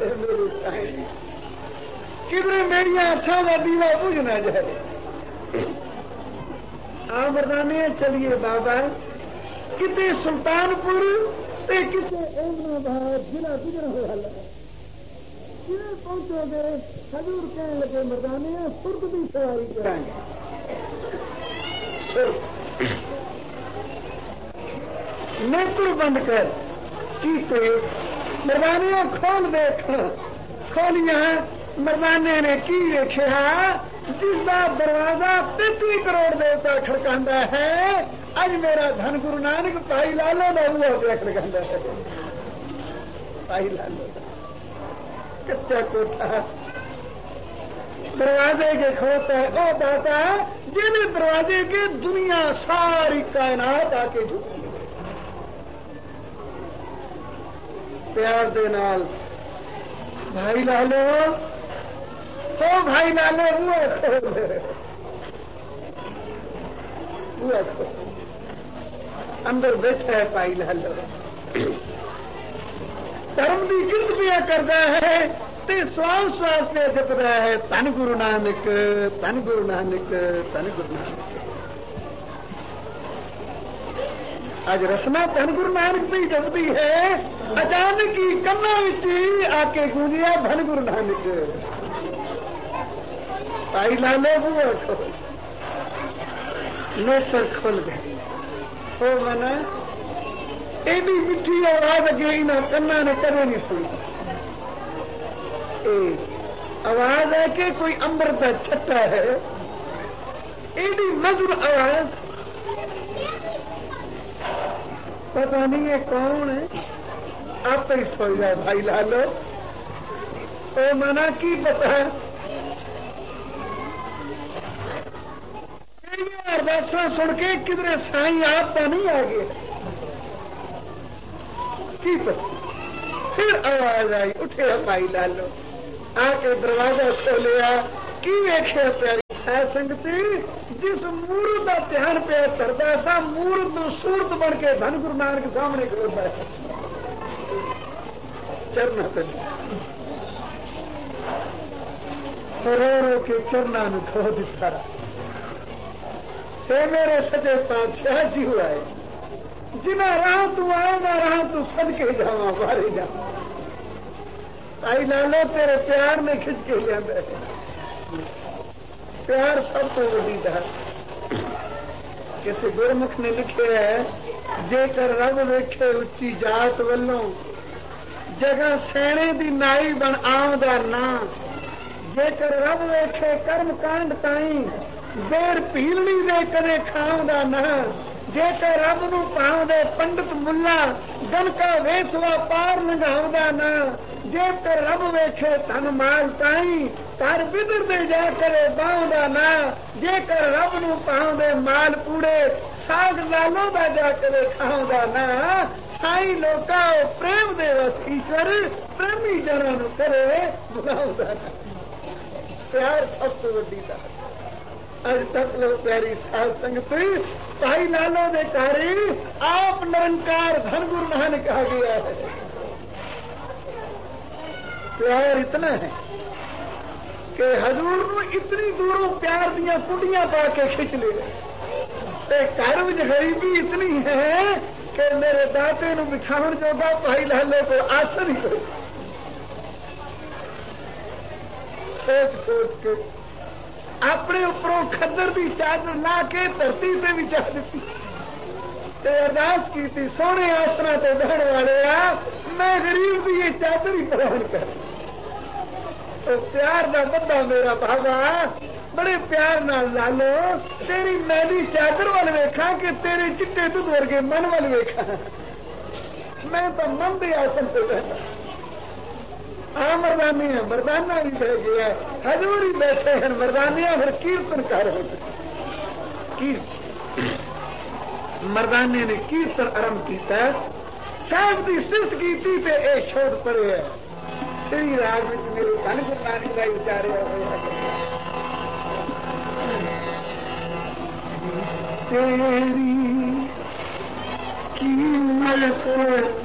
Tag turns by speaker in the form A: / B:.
A: मेरे साईं किधरे मेरी आशा का दीवा बुझ ना जाए। मर्दाने चलिए बाबा, किते सुल्तानपुर ते किते एमनाबाद जिला गुजरावाला जिले पहुंचोगे। हजूर कहने लगे मर्दाने सुर्ग की सवारी कराएंगे। नेत्र बंद कर कीते मर्दाने खोल देख। खोलिया मर्दाने ने की देखा जिसका दरवाजा 33 करोड़ देवता खड़कांदा है। अज मेरा धन गुरु नानक भाई लालो का हुआ खड़कांदा है। भाई लालो कच्चा कोठा दरवाजे के खोता है। ओ दाता जिन्हें दरवाजे के दुनिया सारी कायनात आके झुकी प्यार दे नाल भाई लालो हो भाई लालो हुआ अंदर बैठा है भाई लालो धर्म की गिरत पिया करता है ते श्वास श्वास पे जपता है धन गुरु नानक धन गुरु नानक धन गुरु नानक। आज रसना धन गुरु नानक भी जपती है। अचानक ही कन्ना विच आके गूंजिया धन गुरु नानक। भाई लालो बुआ खोल नेत्र खुल गए। हो मना एडी मिठी आवाज अगे इन्होंने कन्ना ने कदे नहीं सुनी। आवाज है कि कोई अमृत का छट्टा है। एडी मधुर आवाज पता नहीं है कौन है। आप ही सो जाए भाई लालो। ओ मना की पता है अरदासा सुन के किधरे साईं आप तो नहीं आ गए की पता। फिर आवाज आई उठे भाई लालो आके दरवाजा खोलिया की वेख्या प्यारी साध संगति जिस मूर्त का ध्यान पे करता सा मूर्त सूरत बन के धन गुरु नानक सामने खड़ोता है। चरना रो रो के चरना धो दिता। हे मेरे सचे पातशाह जी हुआ है जिना राह तू आए ना राह तू सदके जावा मारे जा। आई लालो तेरे प्यार ने खिंच के लिया। प्यार सब तो वही था। किसी गुरमुख ने लिखे है जेकर रब वेखे उच्ची जात वलों जगह सैने दी नाई बन आमदा ना। जेकर रब वेखे कर्म कांड ताई देर पीलनी दे कदे खाऊंदा ना। जेकर रब नूं पाउंदे पंडित मुल्ला गनका वेसवा पार लंघाउंदा ना। जेकर रब वेखे धन माल ताई कर बिदर दे जा करे बाउंदा ना। जेकर रब नूं पाउंदे माल पूड़े साग लालो दा जा करे खाउंदा ना। साई लोका प्रेम दे ईश्वर प्रेमी जना नूं करे बुलाउंदा ना। प्यार सब तो वड्डी दा अज तक लो प्यारी साध संगत भाई लालो दे कारी आप निरंकार धन गुरु नानक आ गया है। प्यार इतना है कि हजूर नूं इतनी दूरों प्यार दियां कुंडियां पा के खिंच ले। घर में गरीबी इतनी है कि मेरे दाते नूं बिठाउण जोगा भाई लालो को आसन ही कोई। सोच सोच के अपने उपरों खद्दर की चादर ला के धरती पे भी चाह दी अरदास की थी सोने आसना तो बहन वाले मैं गरीब की ये चादर ही प्रदान कर। तो प्यार का बंदा मेरा बाबा बड़े प्यार नाल लालो तेरी मैली चादर वाल वेखा कि तेरे चिट्टे दुध वर्गे मन वाल वेखा। मैं तो मन के आसन पे बैठा। मरदानी है मरदाना भी बह गया हजूर ही बैठे हैं मरदानिया फिर कीर्तन कर मरदाने ने कीर्तन आरंभ किया। साहब की सिफत की ते ए छोड़ पड़े है। श्री राग में मेरे धन गुरु नानक का उचारे तेरी कीमत